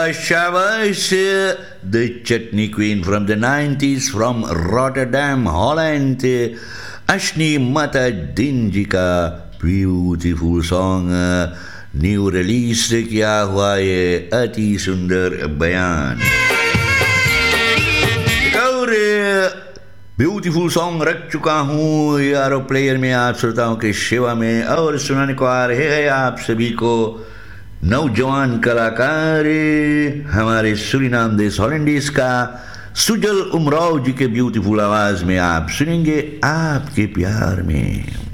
Shabash, the chutney queen from the 90s from Rotterdam, Holland. Ashni Mata Dinji का beautiful song new release किया हुआ ये अति सुंदर बयान और ब्यूटीफुल सॉन्ग रख चुका हूँ यारो प्लेयर में आप श्रोताओं के सेवा में और सुनाने को आ रहे हैं आप सभी को नौजवान कलाकार हमारे सूरीनाम देश हॉलैंडिस का सुजल उमराव जी के ब्यूटीफुल आवाज में आप सुनेंगे आपके प्यार में